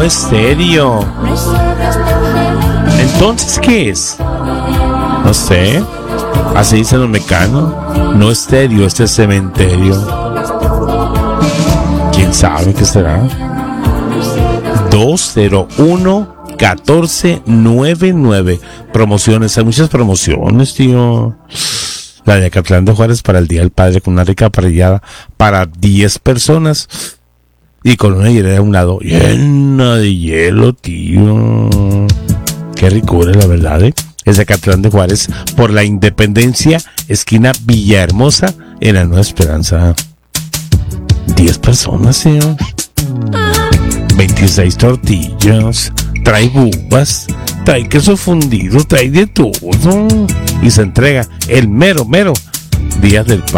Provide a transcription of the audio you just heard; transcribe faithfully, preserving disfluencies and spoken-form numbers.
No Estéreo. Entonces, ¿qué es? No sé. Así dicen los mexicanos. No Estéreo, este es cementerio. ¿Quién sabe qué será? dos cero uno, uno cuatro nueve nueve. Promociones, hay muchas promociones, tío. La de Acatlán de Juárez para el Día del Padre, con una rica parrillada para diez personas y con una hielera a un lado llena de hielo, tío. Qué ricura, la verdad, ¿eh? Es de Acatlán de Juárez por la Independencia, esquina Villahermosa, en la Nueva Esperanza. diez personas, tío. veintiséis tortillas, trae bubas, trae queso fundido, trae de todo. Y se entrega el mero, mero Día del Padre.